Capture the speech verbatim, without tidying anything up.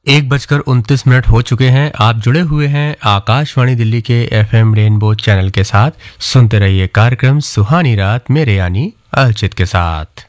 एक बजकर उनतीस मिनट हो चुके हैं। आप जुड़े हुए हैं आकाशवाणी दिल्ली के एफएम रेनबो चैनल के साथ। सुनते रहिए कार्यक्रम सुहानी रात मेरे यानी अर्चित के साथ।